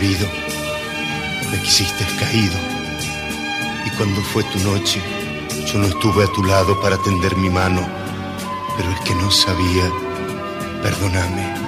herido, me quisiste caído. Y cuando fue tu noche, yo no estuve a tu lado para tender mi mano, pero el que no sabía, perdóname.